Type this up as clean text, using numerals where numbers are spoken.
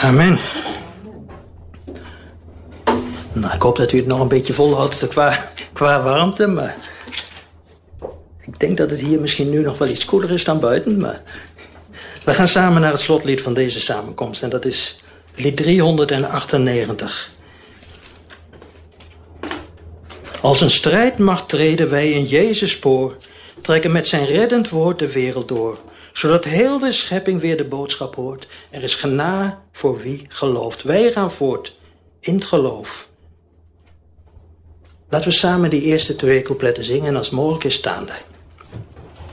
Amen. Nou, ik hoop dat u het nog een beetje volhoudt qua warmte, maar ik denk dat het hier misschien nu nog wel iets koeler is dan buiten, maar we gaan samen naar het slotlied van deze samenkomst en dat is lied 398. Als een strijdmacht treden wij in Jezus spoor, trekken met zijn reddend woord de wereld door, zodat heel de schepping weer de boodschap hoort. Er is genade voor wie gelooft. Wij gaan voort in het geloof. Laten we samen die eerste 2 coupletten zingen en als mogelijk is staande.